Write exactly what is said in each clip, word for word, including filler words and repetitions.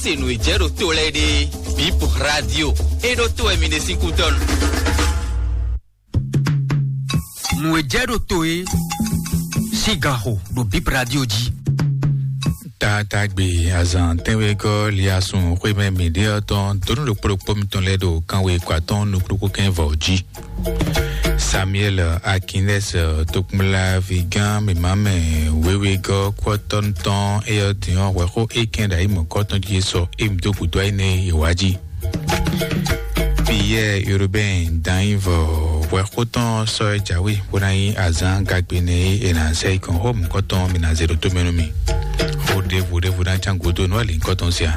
Se no ijero to le de Bip Radio e do to e mi de cinco ton. Mo ijero to e Sigaho do Bip Radio ji. Ta ta gbe azan tenwe ko liasun kwe me media ton tonu lo pro pom ton le do kan we kwaton no pro ko ken voji. Samuel Akines Tokmula Vigan me mame wewe go kwaton ton e yo dion we ko e ken da imo kwaton ji so e mdo ku do ine iwaji. Pierre Urbain Daivo we kwaton so jawi bonai azan gagbe ne e na sei kon home kwaton mi na zero to menumi. Vous vous vous dans Changoto no ali kotonsia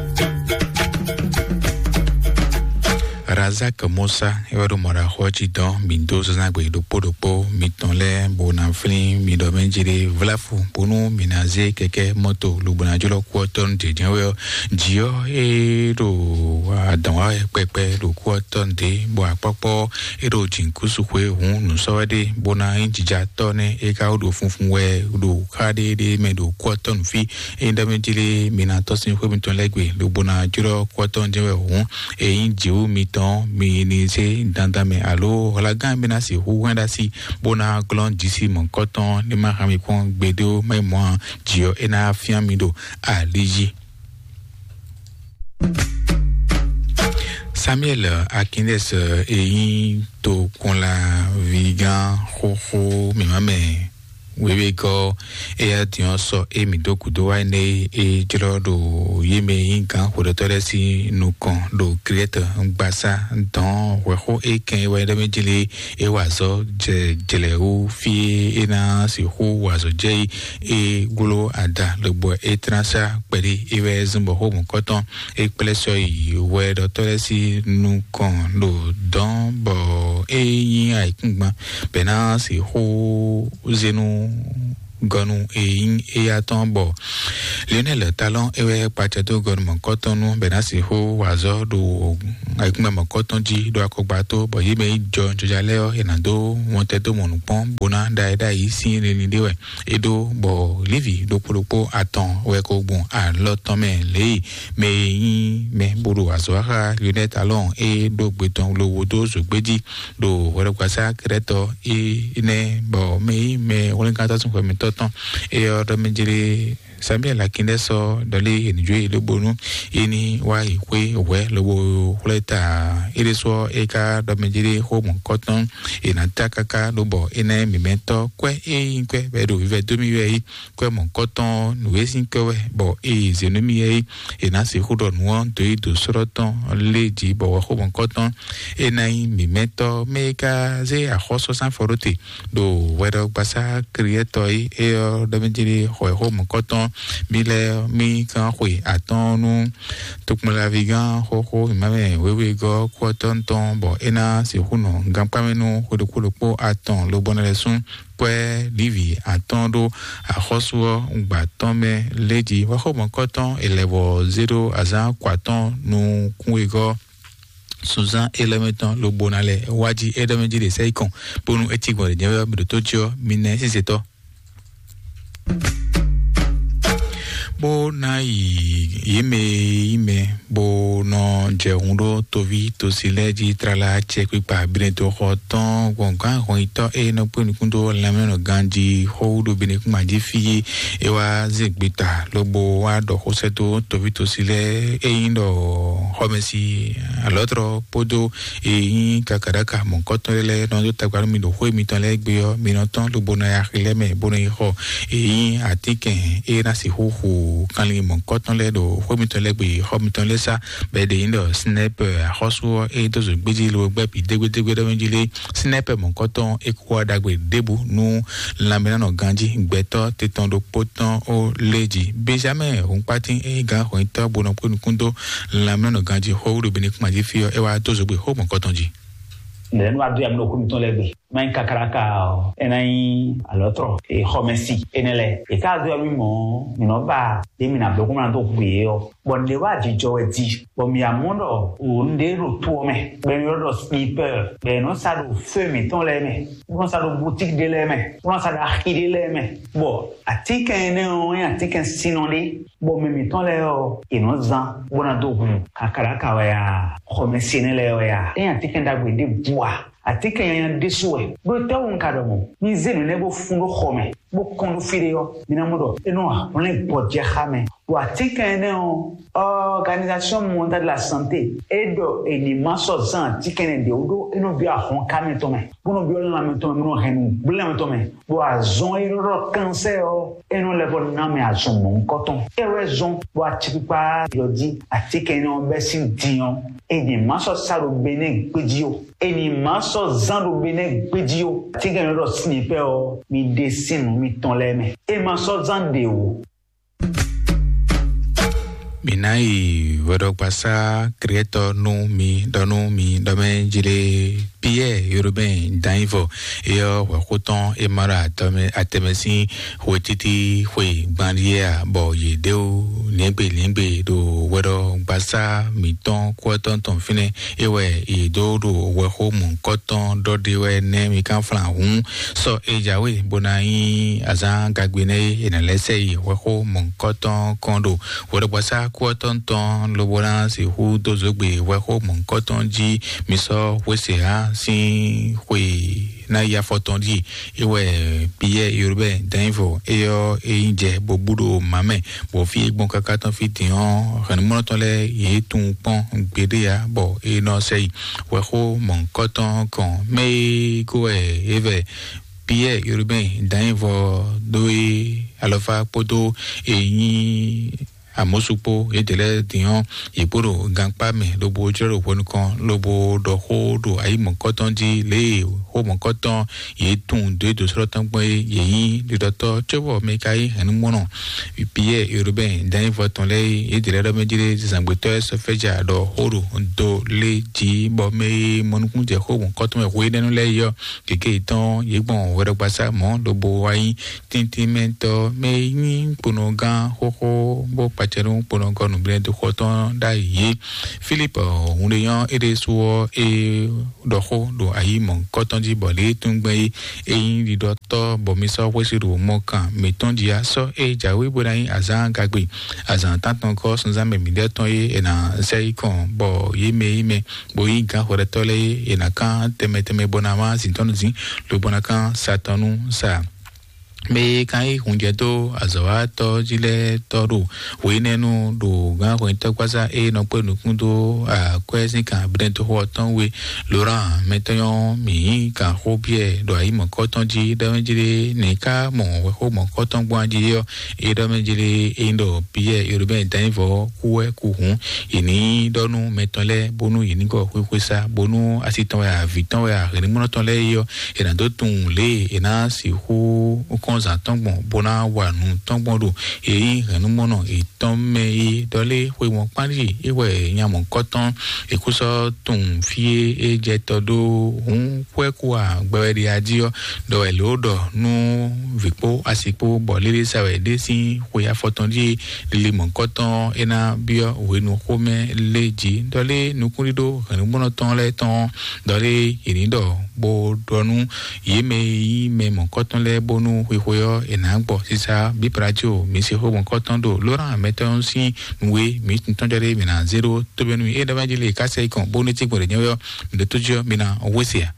Razak Mosa ewaro mora hoji don mindo zanagbe do podopo mitonle bonaflin mido menjire vlafu bonu minaze keke moto lubona jolo quarton de janwe jio e do adanwa pepe do quarton de bo apopo e do jinkusu kwe hun nu sowade bona injija tone e ka do funfun we do kade de medo quarton fi e ndamenjire minatosin kwe mitonle gbe lubona jolo quarton de we hun e injiu miton mi ni se dandame alo la gambe na si hu wanda si bona glon disi mon coton ni ma hami kon gbedo mai mo jio ena fiamido aliji. Samuel Akines e to kon la vigan ho ho mi mame wewe go e ation so e mi doku do wa ne e jiro do yeme inkan ko do tore si nu kon do create ngbasa don we ho e ken we de mejile e wazo je jele u fi e na si ho wazo je e gulo ada le bo e transa peri e we zumbo ho mo koton e pele so yi we do tore si nu kon do don bo e yin ai kungba bena si ho zenu gonu e in e atombo Lionel Talon ewe pachato gon mon kotonu benasi ho wazo do aikuma mon kotonji do akogbato bo yime jo jojaleo enando monteto monupon bona daida isi ni dewe edo bo livi do polopo aton we ko bon a lotome le me yin me buru wazo ha Lionel Talon e do gbeton lowo do zogbeji do wore kwasa kreto e ne bo me me wole kata sun ko meto et euh, de me dire Samuel Akineso dali enjoy le bonu ini wa ikwe we le wo leta ile so eka de me dire ho mon coton ina takaka lo bo ina mi mento kwe e kwe be do vive deux mille kwe mon coton nous esin kwe bo e zenumi e ina se ho do no de do soroton leji bo ho mon coton ina mi mento meka ze a hoso san forote do wedo pasa creator e de me dire ho mon coton Mile mi kan hui atonu tukmula vigan ho ho mame wewe go kwaton ton bo ena si huno ngampamenu ho de kulupo aton lo bonalesun kwe livi atondo a hosuo ngba tome leji wa ho mon coton elevo zero azan kwaton nu kunwego Susan elementon lo bonale waji edameji de seikon ponu etigo de nyawe bi tojo mine siseto bo na yeme ime bo no je undo to vi to sileji trala check pa bineto hoton gonga hoito e no puni kundo la meno ganji hodo bineku maji fi e wa zegbita lobo wa do hoseto to vi to sile e indo homesi alotro podo e kakaraka mon kotole no do tagwaru mi do ho mi ton le gbe mi no ton lobo na ya khile me bo ni ho e atike e na si ho ho kanli mon coton le do homiton le bi homiton le sa be de indo snap hoso e to zo gbeji lo gbe bi degbe degbe do njile snap mon coton e ko dagbe debu nu lamena no ganji gbeto teton do poton o leji benjamin on patin e ga ho ito bono kundo lamena no ganji ho do bi ni kuma ji fi e wa to zo gbe ho mon coton ji le no adu am no homiton le gbe main kakaraka enai alotro e homesi enele e ka do mi mo mi no ba de mi na bloku na to gbe o bon de wa jijo eti bon mi amondo o nde ro to me be mi ro sniper be no sa do feu mi ton le me bon sa do boutique de le me bon sa da akide le me bon atika ene o atika sinonde bon mi mi ton le o e no zan bon na do kakaraka wa ya homesi enele o ya e atika nda gbe de bois atike yan desuwe bo tawun kadomo mi zenu ne bo fundo khome bo kondo fideo minamodo eno on est bodje khame bo atike ne organisation mondiale de la santé edo enima so zan atike ne de odo eno bia hon kame to me bono bio la me to me no henu bula me to me bo azon iro cancer eno level na me azon mon coton e raison bo atipa yodi atike ne on besin dion enima so saro bene gbedio enima so zando bene gbedio tige no sniper o mi dessin mi ton leme e ma so zande o Minai wadok pasa creator no mi dono mi dome jile Pierre Urbain Daivo iyo wakoton emara atome atemesi wetiti we bandia bo yedeu lembe lembe do wado pasa miton kwaton ton fine ewe ido do weho mun koton do dewe ne mi kan flan hun so ejawe bonai azan gagbene ina lese weho mun koton kondo wado pasa kwaton ton lo bona si hu do zogbe weho mun koton ji miso wese ha si hui na ya fotondi iwe Pierre Urbain Daivo eyo einje bobudo mame bo fi gbon kaka ton fi tian ran mo ton le ye tun pon gbede ya bo e no sei we ho mon koton kon me ko e eve Pierre Urbain Daivo doi alofa poto eyin amosupo edele dion iporo gangpa me lobo jero wonkan lobo do hodo ayi monkoton di le ho monkoton ye tun de do srotan pe yeyin de docteur chewo me kai enu mono Pierre Urbain dan voton le edele do mejire zangbeto so feja do hodo do le ji bo me monukun je ho monkoton e we nenu le yo keke itan yegbon wero pasa mo lobo ayi tintimento me yin ponogan ho ho bo Cheron ponon kon blend to khoton da yi Philippe Hundeyan ede so e do ho do ayi mon koton di bole tun gbe eyin di docteur Bomisa wesiru mokan meton dia so e jawe bodayin azan gagbe azan tanton ko sunza me mi de ton yi e na sei kon bo yi me me bo yi ga hore tole e na kan teme teme bonama sinton zin lo bonakan satanu sa me kai hunje to azawa to jile toru we nenu do ga ko to kwasa e no pe nu kundo a kwesi ka bren to ho ton we Laurent meton mi ka ho bie do ai mo ko ton ji da jile ne ka mo we ho mo ko ton gwa ji yo e do me jile indo Pierre Urbain Daivo ku e ku hun ini donu meton le bonu ini ko ku kwesa bonu asiton ya viton ya ni mo ton le yo e na do tun le e na si hu konza tongbon bona wanu tongbon do eyi renumono itonme dole we won pari iwe nyamon koton ekuso tun fie eje todo hun kweku agbere adio do elodo nu vipo asipo bolile sawe desi we afotonji lile mon koton ena bio we nu home leji dole nukurido renumono ton le ton dole inido bo donu yeme yi me mon koton le bonu we hoyo enagbo sisa bi prajo mi se ho mon koton do Laurent meton si we mi tonjere mi na zero to benu e da bajile ka sei kon bonu ti gbore nyo de tojo mi na owesia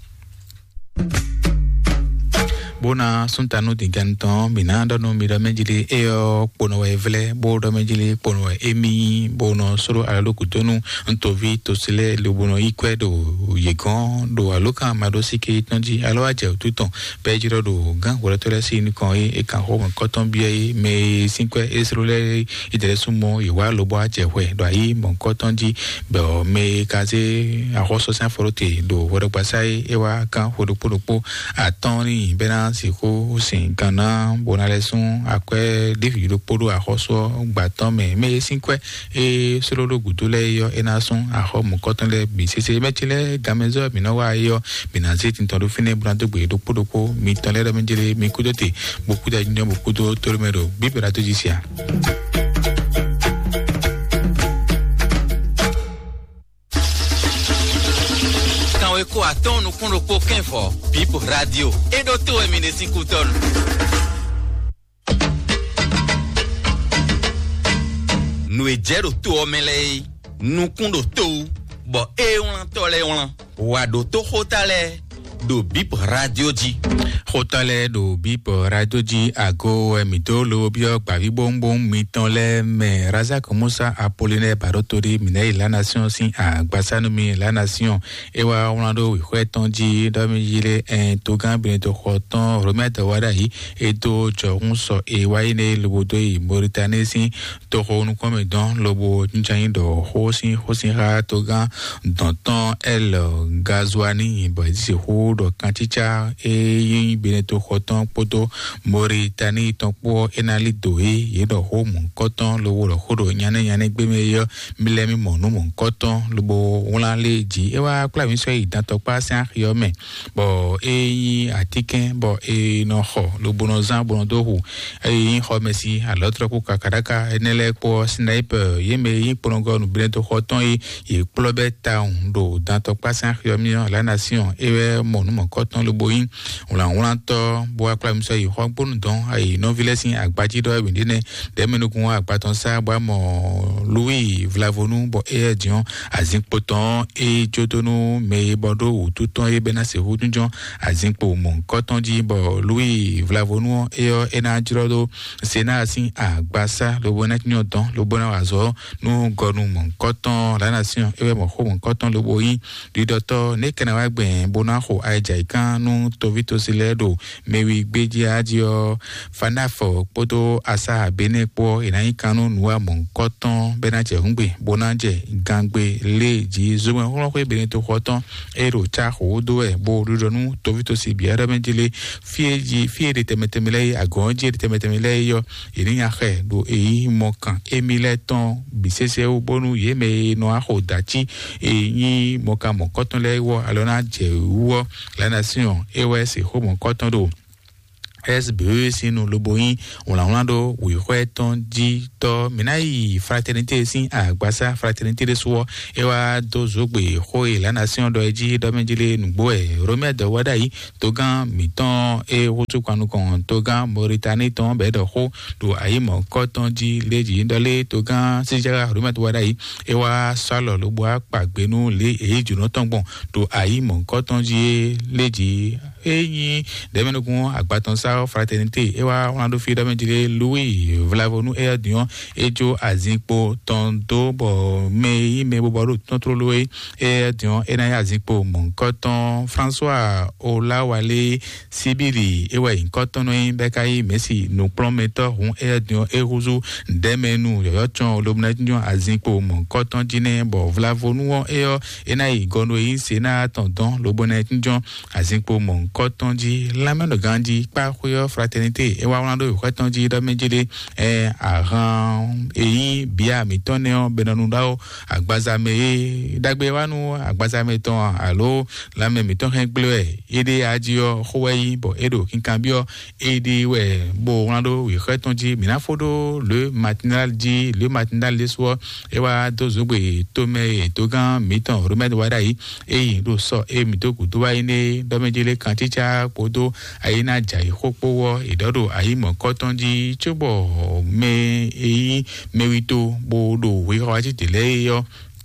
bona suntanu dinganton minando no mira mejili eo pono evle bodo mejili pono emi bono soro ala kutonu ntovi to sele le bono ikwedo yegon do aloka madosi ke tonji alo aje tuton pejiro do gan wala to lesi ni kon e kan ho koton bie me sinkwe esrole idere sumo iwa lobo aje we do ayi mon kotonji be me kaze a hoso san forote do wora pasai ewa kan hodo podopo atoni bena si ko sin kana bonale sun akwe defi do podo ahoso gbaton me me sinkwe e solo lo gudule yo enasun aho mu koton le bi sese metile gamezo mi no wa yo binazi tinton do fine brando gbe do podo ko mi tan le menjele mi kudote beaucoup da nyo beaucoup do tormero bibera to jisia. Eko aton no kundo po kenfo Bipo Radio e do to e mine cinco ton no e jero to omele no kundo to bo e on tole on wa do to hotale do Bipo Radio ji hotale do Bipo Radio ji ago e mitolo bio pavi bom bom mitole me raza komusa Apollinaire Barotori mine la nation sin a gbasanu mi la nation e wa onado wi kwetonji do mi yile en to gan bin to khoton remete wada yi e to jorun so e wa ine lobodo yi Mauritanie sin to honu comme don lobo njan do hosin hosin ha to gan danton el gazwani bo disi ho do kanticha e yin bineto khoton poto Mauritanie ton po enali doe ye do ho mun koton lo wo khodo nyane nyane gbe me yo milemi monu mun koton lo bo wala leji e wa kla mi so idan to pa san yo me bo e yin atiken bo e no ho lo bono zan bono do hu e yin ho mesi a l'autre ko kakaraka enele po sniper ye me yin pongo no bineto khoton e e plobe town do dan to pa san yo mi la nation e we monu mun koton lo boyin wala wala to bo akla mi so yi ho gbonu don ai no vilesin agbaji do e ndine de menugun agbaton sa bo mo Louis Vlavonu bo e dion azinpoton e jotonu me bodo ututon e benase hudunjon azinpo mon kotonji bo Louis Vlavonu e ena jirodo sena asin agbasa lo bona tinyo don lo bona wazo nu gonu mon koton la nation e mo ho mon koton lo boyin di docteur ne kana wa gben bona ho aija ikan nu tovito siledo mewi gbeji adio fanafo poto asa benepo enayin kanu nuwa mon koton benaje hungbe bonaje gangbe leji zumo ho ko beneto koton ero cha ho do e bo rudonu tovito si biara menjele fieji fie de temetemele agonje de temetemele yo eniyan he do eyi mokan emileton bisese o bonu yeme no aho dachi eyin mokan mon koton lewo alona je wo la nation e we se ho mon koton do S B E sinu loboyin on la onado wi kweton ji to minai fraternité sin agbasa fraternité de so e wa dozo gbe ho e la nation do eji do menjele nugbo e rome do wada yi to gan miton e wotu kwanu kon to gan Mauritanie ton be do ho do ayi mo koton ji leji ndole to gan sijara rome do wada yi e wa salo lobo apagbenu le e juno tongbon do ayi mo koton ji leji eyin de menugun agbaton sa fraternité e wa onado fi do menjele Louis Vlavonu e dion ejo azinpo tondo bo me me bo baro tonto loe e dion e na azinpo mon koton François Olawale Sibiri e wa in koton no be kai Messi no prometteur hun e dion e ruzu demenu yo chon lobna dion azinpo mon koton jine bo Vlavonu e e na igono e sena tondon lobona dion azinpo mon koton ji la meno gandi pa khoyo fraternité e wa onado koton ji do menjele e aran eyin bia mitoneo benanundao agbazame dagbe wanu agbazame ton alo la me miton gble ede ajio khoweyi bo edo kinkambio ede we bo onado wi khetonji minafodo le matinal di le matinal le soir e wa dozogbe tome togan miton remed wadai e do so e mitoku do wa ine do menjele kanticha podo ayina jai khopowo idodo ayimo kotonji chobo me eyi mewito bodo we raji tele yo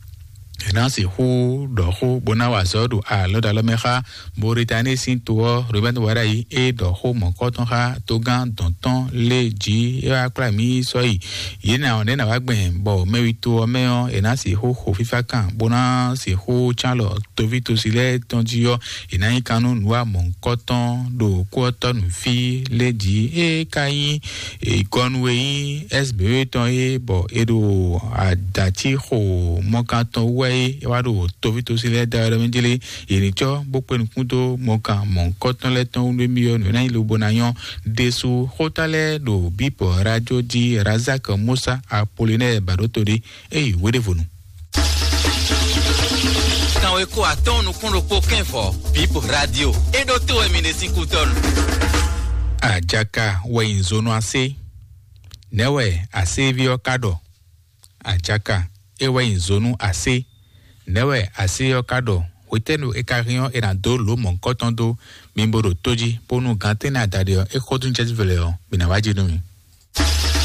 nansi hu do hu bona wazodu a loda lomeha Mauritanie sin to Ruben warai e do hu mon koton ha to gan tonton leji e akra mi so yi yena on na wagben bo mewito meon e nansi hu hu fifa kan bona si hu chalo to vito sile tonji yo ina kanu nwa mon koton do koton fi leji e kai e konwe S B E ton e bo edo adati ho mon kanton we e wa do to vi to sile da ra menjele iri cho bo pe nkun to mo kan mo koton le ton le mi yo na ile bonayon desu hotale do bipo radio di Razak Musa Apollinaire Barotori e wede vonu kan we ko aton no kun ro po ken fo bipo radio e do to e mi ne sinkuton Ajaka we inzono ase newe ase vi okado Ajaka e we inzono ase newe ase okado wetenu e karion e na do lo mon kotondo mimboro toji ponu gante na dadio e kodun chesveleo binawaji numi